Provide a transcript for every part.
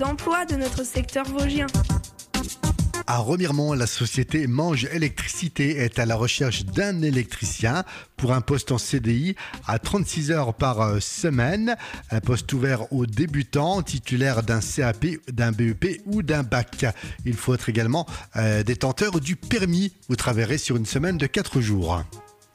d'emploi de notre secteur vosgien. À Remiremont, la société Mange Électricité est à la recherche d'un électricien pour un poste en CDI à 36 heures par semaine. Un poste ouvert aux débutants, titulaires d'un CAP, d'un BEP ou d'un bac. Il faut être également détenteur du permis. Vous travaillerez sur une semaine de 4 jours.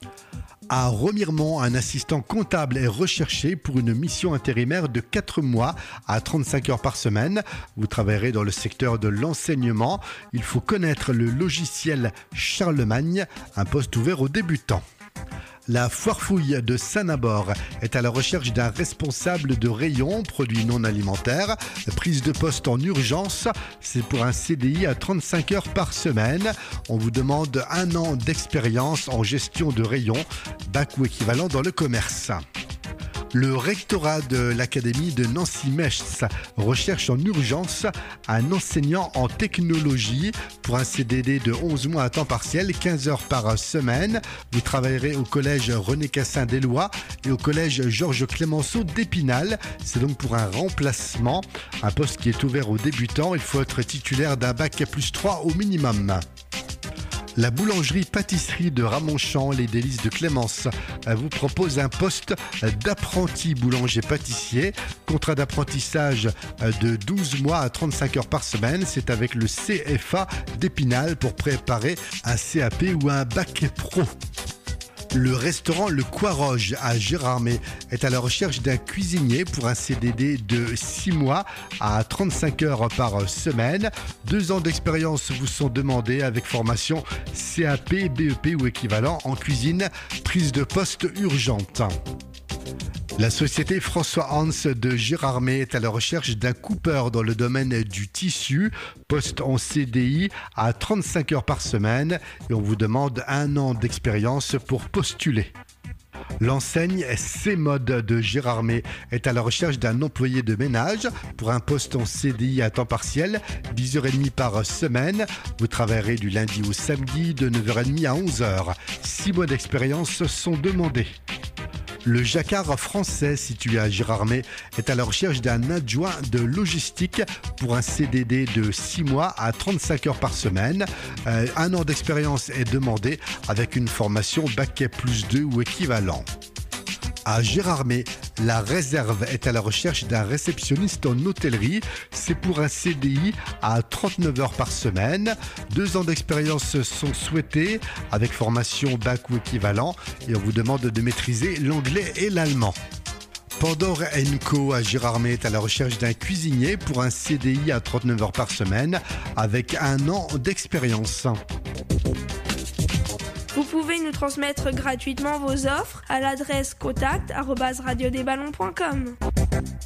À Remiremont, un assistant comptable est recherché pour une mission intérimaire de 4 mois à 35 heures par semaine. Vous travaillerez dans le secteur de l'enseignement. Il faut connaître le logiciel Charlemagne, un poste ouvert aux débutants. La foire fouille de Saint-Nabord est à la recherche d'un responsable de rayon produits non alimentaires. Prise de poste en urgence, c'est pour un CDI à 35 heures par semaine. On vous demande 1 an d'expérience en gestion de rayon, bac ou équivalent dans le commerce. Le rectorat de l'Académie de Nancy-Metz recherche en urgence un enseignant en technologie pour un CDD de 11 mois à temps partiel, 15 heures par semaine. Vous travaillerez au collège René Cassin d'Éloie et au collège Georges Clémenceau d'Épinal. C'est donc pour un remplacement, un poste qui est ouvert aux débutants. Il faut être titulaire d'un bac +3 au minimum. La boulangerie-pâtisserie de Ramonchamp, les délices de Clémence, vous propose un poste d'apprenti boulanger-pâtissier. Contrat d'apprentissage de 12 mois à 35 heures par semaine. C'est avec le CFA d'Épinal pour préparer un CAP ou un bac pro. Le restaurant Le Coiroge à Gérardmer est à la recherche d'un cuisinier pour un CDD de 6 mois à 35 heures par semaine. 2 ans d'expérience vous sont demandés avec formation CAP, BEP ou équivalent en cuisine, prise de poste urgente. La société François Hans de Gérardmer est à la recherche d'un coupeur dans le domaine du tissu, poste en CDI à 35 heures par semaine et on vous demande 1 an d'expérience pour postuler. L'enseigne C-Mode de Gérardmer est à la recherche d'un employé de ménage pour un poste en CDI à temps partiel, 10h30 par semaine. Vous travaillerez du lundi au samedi de 9h30 à 11h. 6 mois d'expérience sont demandés. Le Jacquard français, situé à Gérardmer, est à la recherche d'un adjoint de logistique pour un CDD de 6 mois à 35 heures par semaine. 1 an d'expérience est demandé avec une formation bac +2 ou équivalent. À Gérardmer, la réserve est à la recherche d'un réceptionniste en hôtellerie. C'est pour un CDI à 39 heures par semaine. 2 ans d'expérience sont souhaités avec formation bac ou équivalent et on vous demande de maîtriser l'anglais et l'allemand. Pandore & Co à Gérardmer est à la recherche d'un cuisinier pour un CDI à 39 heures par semaine avec 1 an d'expérience. Vous pouvez nous transmettre gratuitement vos offres à l'adresse contact@radiodesballons.com.